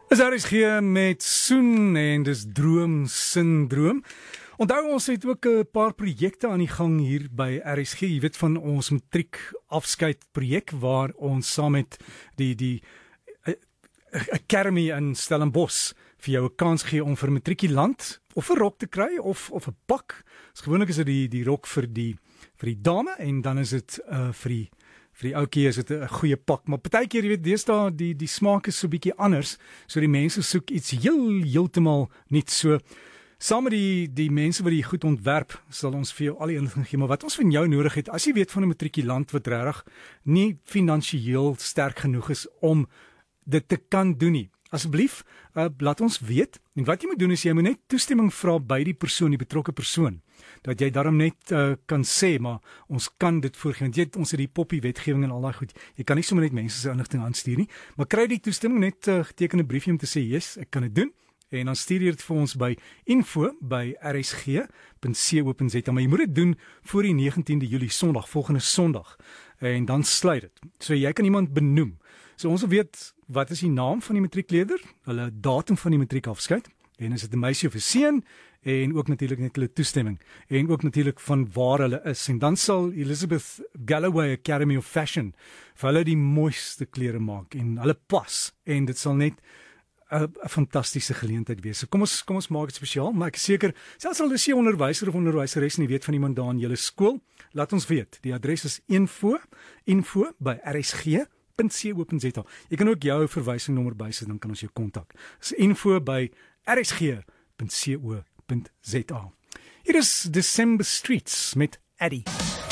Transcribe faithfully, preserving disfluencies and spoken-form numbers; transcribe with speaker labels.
Speaker 1: Is R S G met Soen en dis Droom Syndroom. Onthou ons het ook 'n paar projekte aan die gang hier by R S G. Jy weet van ons matriek afskeid projek waar ons saam met die die uh, Academy in Stellenbosch vir jou 'n kans gee om vir matrikulant of 'n rok te kry of of 'n pak. So gewoonlik is dit die die rok vir die vir die dame en dan is dit uh, vir die vir die ouetjie is dit 'n goeie pak, maar partykeer jy weet deesdae die die smaak is so bietjie anders, so die mense soek iets heel heeltemal niet so. Saam met die die mense wat die goed ontwerp, sal ons vir jou al die inligting gee, maar wat ons van jou nodig het, as jy weet van 'n matrikulant wat regtig nie finansiëel sterk genoeg is om dit te kan doen nie. Asseblief, uh, laat ons weet. En wat jy moet doen is jy moet net toestemming vra by die persoon, die betrokke persoon, dat jy daarom net uh, kan sê, maar ons kan dit voorgee. Jy weet, ons het die poppie wetgewing en al daai goed. Jy kan nie sommer net mense se inligting aanstuur nie, maar kry die toestemming, net 'n uh, getekende briefie om te sê, "Yes, ek kan dit doen." En dan stuur jy dit vir ons by info by r s g punt co punt z a. Maar jy moet dit doen voor die negentiende Julie, Sondag, volgende Sondag. En dan sluit dit. So jy kan iemand benoem. So ons wil weet, wat is die naam van die matriekleerder, hulle datum van die matriekafskeid, en is dit 'n meisie of 'n seun, en ook natuurlik net hulle toestemming, en ook natuurlik van waar hulle is. En dan sal Elizabeth Galloway Academy of Fashion vir hulle die mooiste klere maak, en hulle pas, en dit sal net 'n fantastiese geleentheid wees. So kom ons kom ons maak dit spesiaal, maar ek is seker, selfs al is jy onderwyser of onderwyseres en jy weet van iemand daar in julle skool, laat ons weet. Die adres is info info by r s g punt co punt z a. Jy kan ook jou verwysingnommer bysit, dan kan ons jou kontak. Dis info by r s g punt co punt z a. Hier is December Streets met Addy.